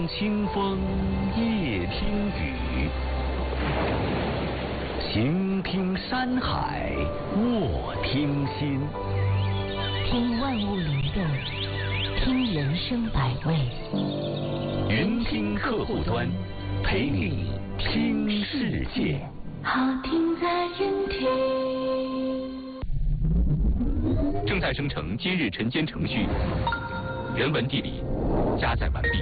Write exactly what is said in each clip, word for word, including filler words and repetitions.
听清风，夜听雨，行听山海，卧听心。 听万物灵动，听人生百味。 云听客户端，陪你听世界。 好听在云听。 正在生成今日晨间程序，原文地理加载完毕。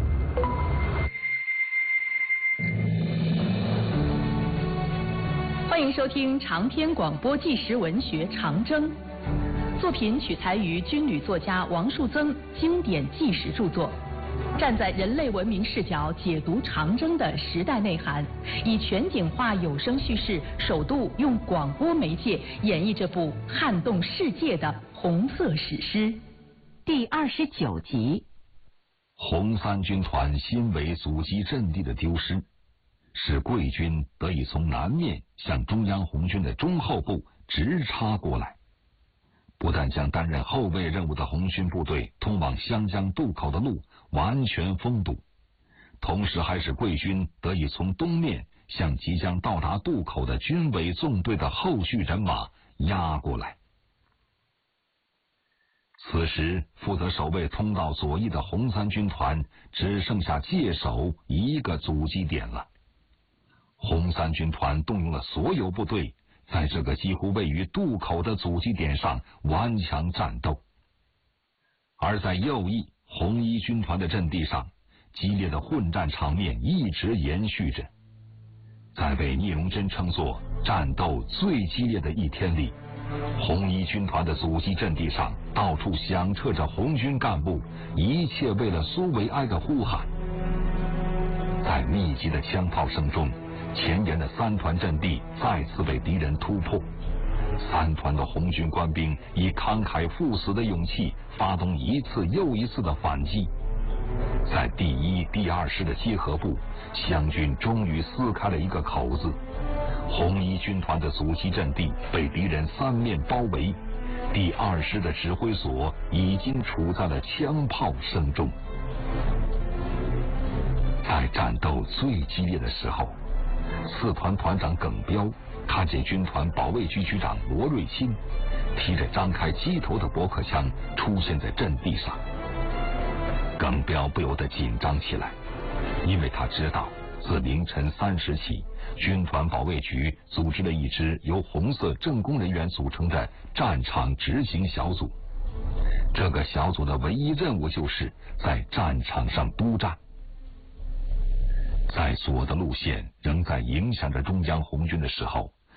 欢迎收听长篇广播纪实文学《长征》，作品取材于军旅作家王树增经典纪实著作，站在人类文明视角解读长征的时代内涵，以全景化有声叙事，首度用广播媒介演绎这部撼动世界的红色史诗。第二十九集， 红三军团新围阻击阵地的丢失，使桂军得以从南面向中央红军的中后部直插过来，不但将担任后卫任务的红军部队通往湘江渡口的路完全封堵，同时还使桂军得以从东面向即将到达渡口的军委纵队的后续人马压过来。此时负责守卫通道左翼的红三军团只剩下界首一个阻击点了。红三军团动用了所有部队，在这个几乎位于渡口的阻击点上顽强战斗。而在右翼红一军团的阵地上，激烈的混战场面一直延续着。在被聂荣臻称作战斗最激烈的一天里，红一军团的阻击阵地上到处响彻着红军干部一切为了苏维埃的呼喊。在密集的枪炮声中，前沿的三团阵地再次被敌人突破，三团的红军官兵以慷慨赴死的勇气发动一次又一次的反击。在第一、第二师的结合部，湘军终于撕开了一个口子，红一军团的阻击阵地被敌人三面包围，第二师的指挥所已经处在了枪炮声中。在战斗最激烈的时候，四团团长耿彪看见军团保卫局局长罗瑞钦提着张开机头的驳壳枪出现在阵地上，耿彪不由得紧张起来，因为他知道自凌晨三时起，军团保卫局组织了一支由红色政工人员组成的战场执行小组，这个小组的唯一任务就是在战场上督战。在左的路线仍在影响着中央红军的时候，